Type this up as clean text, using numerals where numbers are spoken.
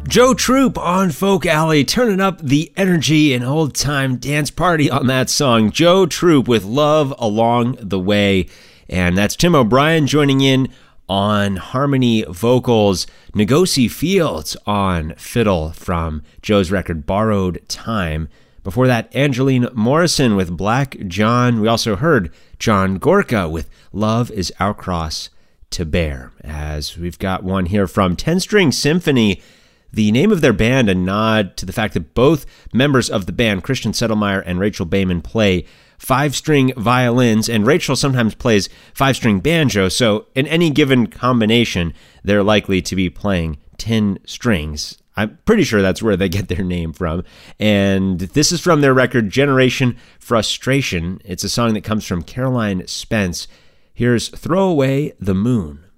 Joe Troop on Folk Alley, turning up the energy and old-time dance party on that song. Joe Troop with Love Along the Way. And that's Tim O'Brien joining in on harmony vocals. Ngozi Fields on fiddle from Joe's record Borrowed Time. Before that, Angeline Morrison with Black John. We also heard John Gorka with Love Is Our Cross to Bear. As we've got one here from 10-String Symphony. The name of their band, a nod to the fact that both members of the band, Christian Settelmeyer and Rachel Bayman, play 5-string violins, and Rachel sometimes plays 5-string banjo, so in any given combination, they're likely to be playing 10 strings. I'm pretty sure that's where they get their name from. And this is from their record, Generation Frustration. It's a song that comes from Caroline Spence. Here's Throw Away the Moon.